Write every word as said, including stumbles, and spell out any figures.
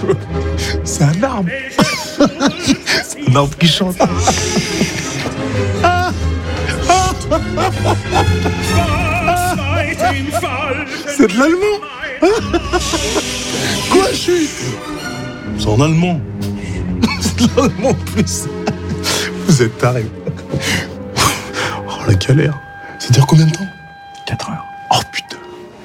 C'est un arbre. C'est un arbre qui chante. C'est de l'allemand. Quoi, je suis? C'est en allemand. C'est de l'allemand en plus. Vous êtes tarés. Oh, la galère. Ça dure combien de temps? quatre heures.